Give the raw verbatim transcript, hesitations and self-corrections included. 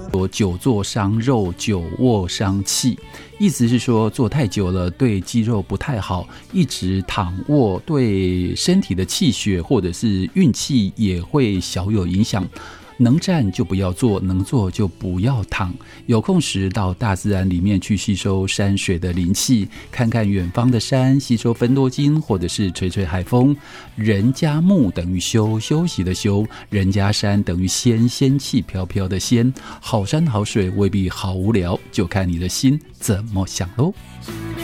说久坐伤肉，久卧伤气，意思是说坐太久了对肌肉不太好，一直躺卧对身体的气血或者是运气也会小有影响。能站就不要坐，能坐就不要躺。有空时到大自然里面去吸收山水的灵气，看看远方的山，吸收芬多精，或者是吹吹海风。人家木等于休，休息的休；人家山等于仙，仙气飘飘的仙。好山好水未必好无聊，就看你的心怎么想咯。